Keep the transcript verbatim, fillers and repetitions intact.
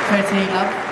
เคยทีครับ